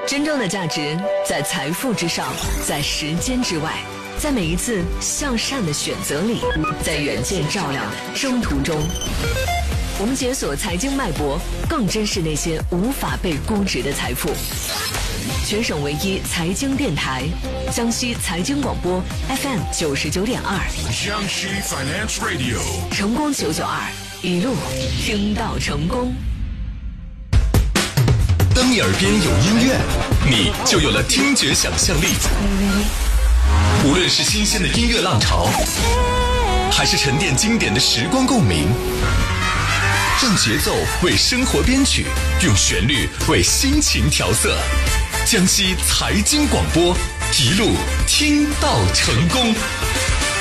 真正的价值在财富之上，在时间之外，在每一次向善的选择里，在远见照亮的征途中。我们解锁财经脉搏，更珍视那些无法被估值的财富。全省唯一财经电台，江西财经广播 FM 99.2， 江西 Finance Radio， 成功992，一路听到成功。 当你耳边有音乐，你就有了听觉想象力。无论是新鲜的音乐浪潮，还是沉淀经典的时光共鸣，让节奏为生活编曲，用旋律为心情调色。江西财经广播，一路听到成功。